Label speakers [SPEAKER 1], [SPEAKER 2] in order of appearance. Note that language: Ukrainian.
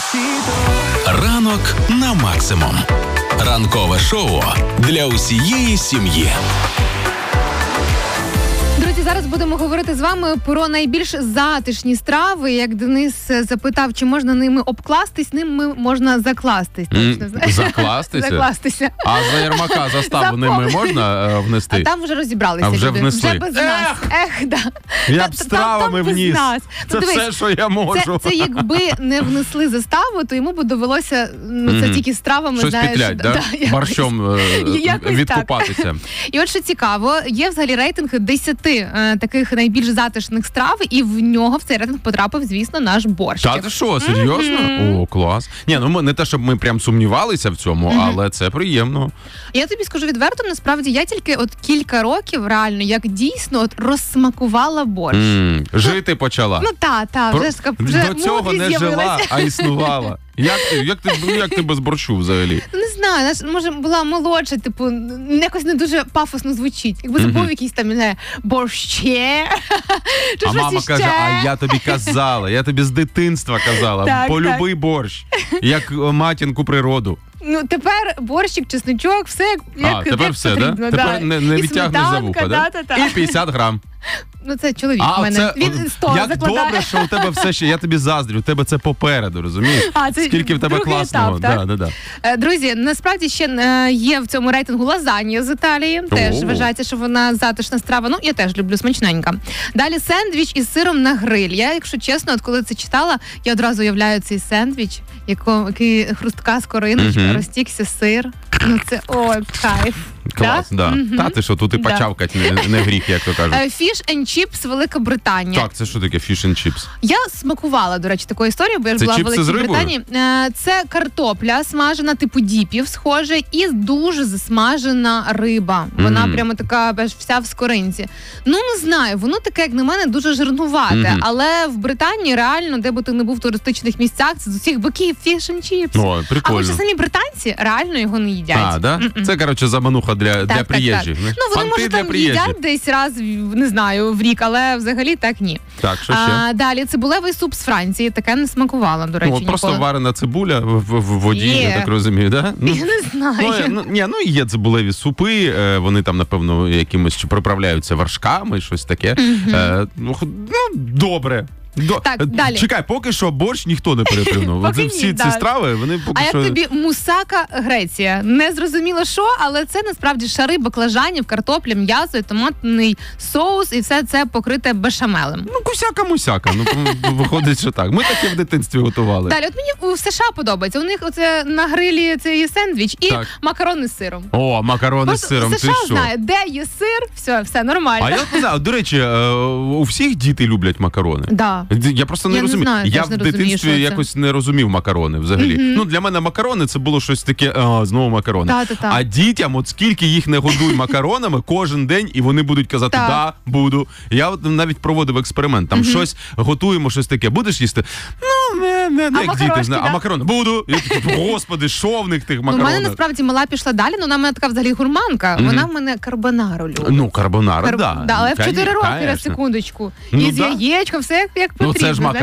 [SPEAKER 1] Ранок на максимум. Ранкове шоу для усієї сім'ї.
[SPEAKER 2] Друзі, зараз будемо говорити з вами про найбільш затишні страви. Як Денис запитав, чи можна ними обкластись, ними можна закластись.
[SPEAKER 1] Закластися?
[SPEAKER 2] Закластися.
[SPEAKER 1] А за Єрмака заставу ними можна внести?
[SPEAKER 2] А там вже розібралися.
[SPEAKER 1] А вже
[SPEAKER 2] люди.
[SPEAKER 1] внесли.
[SPEAKER 2] Вже без нас. Да.
[SPEAKER 1] Я б стравами вніс. Це
[SPEAKER 2] Дивись,
[SPEAKER 1] все, що я можу.
[SPEAKER 2] Це якби не внесли заставу, то йому б довелося, це тільки стравами,
[SPEAKER 1] щось
[SPEAKER 2] знаєш.
[SPEAKER 1] петлять, да? Борщом відкупатися.
[SPEAKER 2] І от що цікаво, є взагалі рейтинг 10 таких найбільш затишних страв, і в нього в цей рейтинг потрапив, звісно, наш борщ.
[SPEAKER 1] Та ти що, серйозно? О, клас. Ні, ну не те, щоб ми прям сумнівалися в цьому, але це приємно.
[SPEAKER 2] Я тобі скажу відверто, насправді, я тільки от кілька років реально, як дійсно от розсмакувала борщ.
[SPEAKER 1] Жити почала.
[SPEAKER 2] Ну та, вже
[SPEAKER 1] до цього не жила, а існувала. Як ти без борщу взагалі?
[SPEAKER 2] Не знаю, може була молодша, типу, якось не дуже пафосно звучить. Якби забув якийсь там, не знаю, борще.
[SPEAKER 1] А мама каже, а я тобі казала, я тобі з дитинства казала, полюби борщ, як матінку природу.
[SPEAKER 2] Ну, тепер борщик, чесничок, все як
[SPEAKER 1] тепер все,
[SPEAKER 2] потрібно.
[SPEAKER 1] Тепер не відтягнеш за вуха, да? І 50 грам.
[SPEAKER 2] Ну, це чоловік в мене. Він 100
[SPEAKER 1] як
[SPEAKER 2] закладає.
[SPEAKER 1] Добре, що у тебе все ще, я тобі заздрю, у тебе це попереду, розумієш? Скільки в тебе класного.
[SPEAKER 2] Етап, друзі, насправді ще є в цьому рейтингу лазанья з Італії. Теж вважається, що вона затишна страва. Ну, я теж люблю, смачненька. Далі сендвіч із сиром на гриль. Я, якщо чесно, от коли це читала, я одразу уявляю цей сендвіч, який хрустка скориночка, розтікся сир. Ну, це, кайф.
[SPEAKER 1] Клас, да. Та ти що, тут і почавкать не гріх, як то кажуть.
[SPEAKER 2] Fish and chips Велика Британія.
[SPEAKER 1] Так, це що таке fish and chips?
[SPEAKER 2] Я смакувала, до речі, таку історію, бо я ж була в Великій Британії. Це картопля смажена, типу діпів, схоже, і дуже засмажена риба. Вона прямо така вся в скоринці. Ну, не знаю, воно таке, як на мене, дуже жирнувате. Але в Британії реально, де би ти не був в туристичних місцях, це з усіх боків fish and chips.
[SPEAKER 1] О, прикольно.
[SPEAKER 2] А хоча самі британці реально його не їдять.
[SPEAKER 1] А, да? Це, коротше, замануха для приїжджих.
[SPEAKER 2] Ну, вони, може, там їдять десь раз, не знаю, в рік, але взагалі так ні.
[SPEAKER 1] Так, що ще?
[SPEAKER 2] Далі, цибулевий суп з Франції. Таке не смакувала, до речі, ніколи.
[SPEAKER 1] Просто варена цибуля в воді, я так розумію, да?
[SPEAKER 2] Я не знаю.
[SPEAKER 1] Є цибулеві супи, вони там, напевно, якимось приправляються вершками, щось таке. Добре. Так, далі. Чекай, поки що борщ ніхто не переплюнув. Всі ці страви, вони поки що...
[SPEAKER 2] А як тобі мусака, Греція? Не зрозуміло що, але це насправді шари баклажанів, картопля, м'ясо і томатний соус, і все це покрите бешамелем.
[SPEAKER 1] Ну, кусяка-мусяка, виходить, що так. Ми таке в дитинстві готували.
[SPEAKER 2] Далі, от мені в США подобається. У них оце на грилі це є сендвіч і макарони з сиром.
[SPEAKER 1] О, макарони з сиром, ти що?
[SPEAKER 2] США знає, де є сир, все нормально.
[SPEAKER 1] А я не знаю, до речі, у всіх діти люблять макарони.
[SPEAKER 2] Да.
[SPEAKER 1] Я просто не розумію. Я в дитинстві якось не розумів макарони взагалі. Ну, для мене макарони це було щось таке, знову макарони. А дітям, от скільки їх не годуй макаронами кожен день, і вони будуть казати, да, буду. Я от навіть проводив експеримент. Там щось готуємо, щось таке. Будеш їсти? Ну, не, як діти. А макарони? Буду. Господи, що в них тих макаронах?
[SPEAKER 2] У мене насправді мала пішла далі, вона в мене така взагалі гурманка. Вона в мене карбонару любить.
[SPEAKER 1] Ну, карбонара, да.
[SPEAKER 2] Але в 4 роки, на секундочку. І з яєчком, все як
[SPEAKER 1] Ну, це ж